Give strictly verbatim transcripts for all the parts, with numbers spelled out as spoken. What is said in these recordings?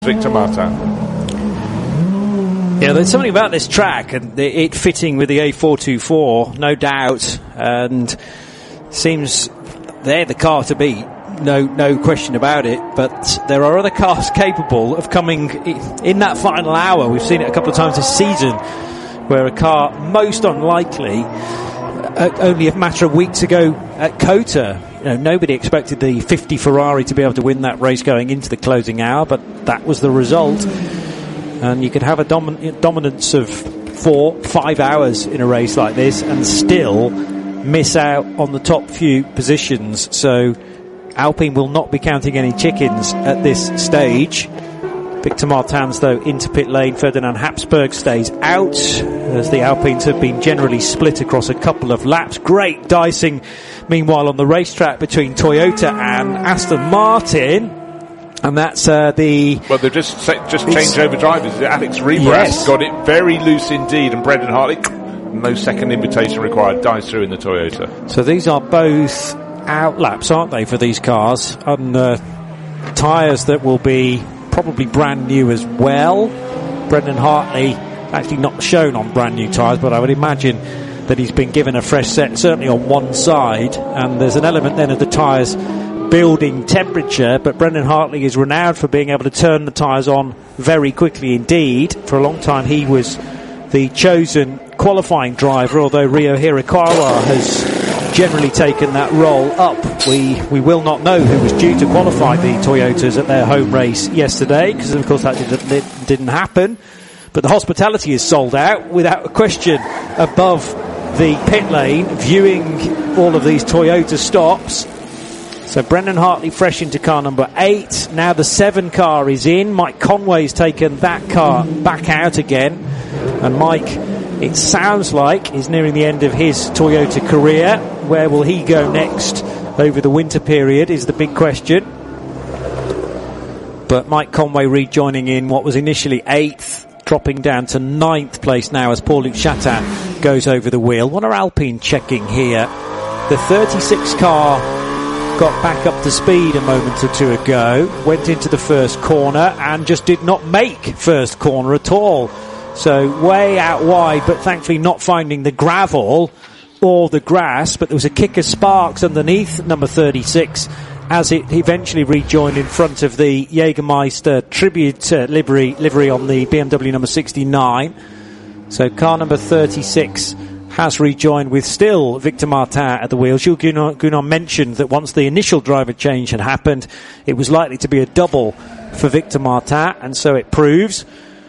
Victor Martin. Yeah, there's something about this track and the, it fitting with the A four twenty-four, no doubt, and seems they're the car to beat. No, no question about it. But there are other cars capable of coming in that final hour. We've seen it a couple of times this season, where a car most unlikely, uh, only a matter of weeks ago at COTA, you know, nobody expected the fifty Ferrari to be able to win that race going into the closing hour, but that was the result. And you could have a domin- dominance of four, five hours in a race like this and still miss out on the top few positions. So Alpine will not be counting any chickens at this stage. Victor Martins, though, into pit lane. Ferdinand Habsburg stays out, as the Alpines have been generally split across a couple of laps. Great dicing, meanwhile, on the racetrack between Toyota and Aston Martin. And that's uh, the... Well, they've just just changed over drivers. Alex Rebras yes. got it very loose indeed, and Brendan Hartley, no second invitation required, dies through in the Toyota. So these are both out laps, aren't they, for these cars? On uh, tyres that will be probably brand new as well. Brendan Hartley actually not shown on brand new tyres, but I would imagine that he's been given a fresh set, certainly on one side, and there's an element then of the tyres building temperature, but Brendan Hartley is renowned for being able to turn the tyres on very quickly indeed. For a long time he was the chosen qualifying driver, although Ryo Hirakawa has generally taken that role up. We we will not know who was due to qualify the Toyotas at their home race yesterday, because of course that didn't, it didn't happen. But the hospitality is sold out without a question above the pit lane, viewing all of these Toyota stops. So Brendan Hartley fresh into car number eight. Now the seven car is in. Mike Conway's taken that car back out again. And Mike, it sounds like, is nearing the end of his Toyota career. Where will he go next over the winter period is the big question. But Mike Conway rejoining in what was initially eighth, dropping down to ninth place now as Paul-Luc Chatin goes over the wheel. What are Alpine checking here? The thirty-six car got back up to speed a moment or two ago, went into the first corner and just did not make first corner at all. So way out wide, but thankfully not finding the gravel or the grass, but there was a kick of sparks underneath number thirty-six as it eventually rejoined in front of the Jägermeister tribute uh, livery, livery on the B M W number sixty-nine. So car number thirty-six has rejoined with still Victor Martin at the wheel. Jules Gounon mentioned that once the initial driver change had happened, it was likely to be a double for Victor Martin, and so it proves.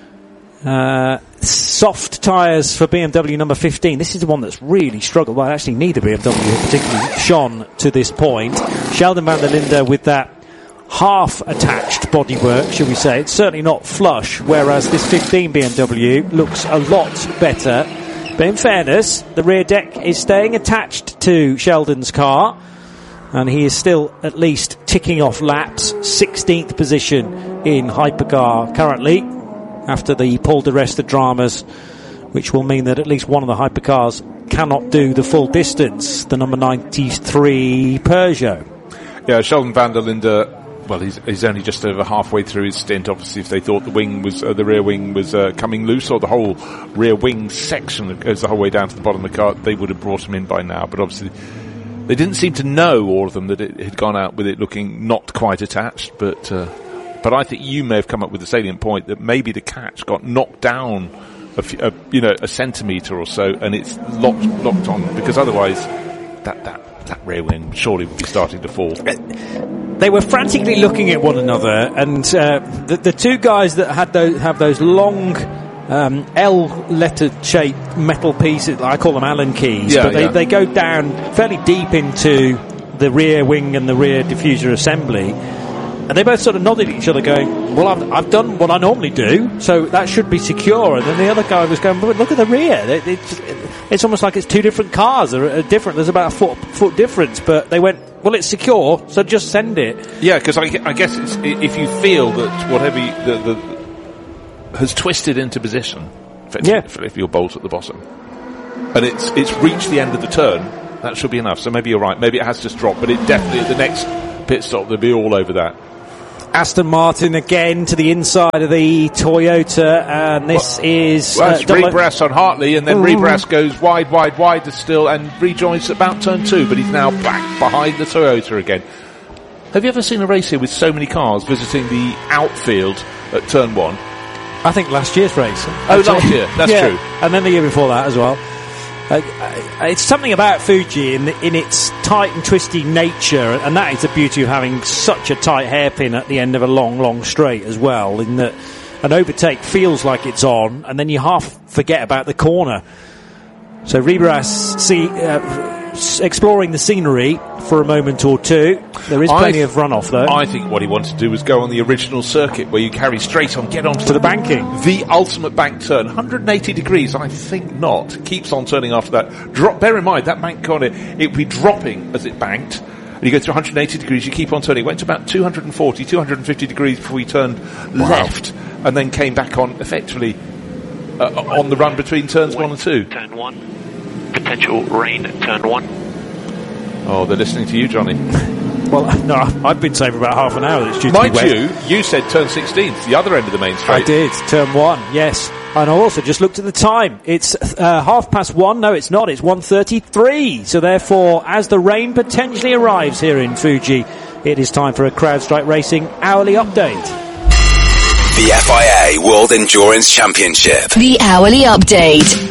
Uh, soft tyres for B M W number fifteen. This is the one that's really struggled. Well, actually neither B M W have particularly shone to this point. Sheldon van der Linde with that half-attached bodywork, shall we say. It's certainly not flush, whereas this fifteen B M W looks a lot better. But in fairness, the rear deck is staying attached to Sheldon's car, and he is still at least ticking off laps. sixteenth position in Hypercar currently, after the Paul di Resta dramas, which will mean that at least one of the Hypercars cannot do the full distance, the number ninety-three Peugeot. Yeah, Sheldon van der Linde, well, he's, he's only just over halfway through his stint. Obviously, if they thought the wing was, uh, the rear wing was uh, coming loose, or the whole rear wing section that goes the whole way down to the bottom of the car, they would have brought him in by now. But obviously, they didn't seem to know, all of them, that it had gone out with it looking not quite attached. But uh, but I think you may have come up with the salient point that maybe the catch got knocked down, a, few, a you know, a centimetre or so, and it's locked locked on, because otherwise, that that. that rear wing surely would be starting to fall. They were frantically looking at one another, and uh, the, the two guys that had those, have those long um, L-lettered shaped metal pieces, I call them Allen keys, yeah, but they, yeah. they go down fairly deep into the rear wing and the rear diffuser assembly. And they both sort of nodded at each other going, well, I've, I've done what I normally do, so that should be secure. And then the other guy was going, but look at the rear. It, it's, it's almost like it's two different cars. They're different. There's about a foot, foot difference. But they went, well, it's secure, so just send it. Yeah, because I, I guess it's, if you feel that whatever you, the, the, has twisted into position, yeah. if you're bolt at the bottom, and it's it's reached the end of the turn, that should be enough. So maybe you're right. Maybe it has just dropped, but it definitely, at the next pit stop, they'll be all over that. Aston Martin again to the inside of the Toyota, and this well, is well, uh, that's Rebras on Hartley, and then mm. Rebras goes wide, wide, wide still, and rejoins about turn two, but he's now back behind the Toyota again. Have you ever seen a race here with so many cars visiting the outfield at turn one? I think last year's race. Oh, Actually, last year, that's yeah. true. And then the year before that as well. Uh, it's something about Fuji in, in its tight and twisty nature, and that is the beauty of having such a tight hairpin at the end of a long, long straight as well, in that an overtake feels like it's on, and then you half forget about the corner. So Rebras see, uh, exploring the scenery for a moment or two. There is plenty th- of runoff, though. I think what he wanted to do was go on the original circuit where you carry straight on, get onto to the banking. The ultimate bank turn. one hundred eighty degrees, I think not. Keeps on turning after that. Drop. Bear in mind, that bank corner, it would be dropping as it banked. And you go through one hundred eighty degrees, you keep on turning. It went to about two hundred forty, two hundred fifty degrees before he turned wow. left, and then came back on, effectively, uh, on the run between turns one and two. Turn one. Potential rain at turn one. Oh, they're listening to you, Johnny. Well, no, I've been saying for about half an hour that it's due Mind to be you, wet. you said turn sixteen, the other end of the main straight. I did, turn one, yes. And I also just looked at the time. It's uh, half past one. No, it's not. It's one thirty-three. So therefore, as the rain potentially arrives here in Fuji, it is time for a CrowdStrike Racing hourly update. The F I A World Endurance Championship. The hourly update.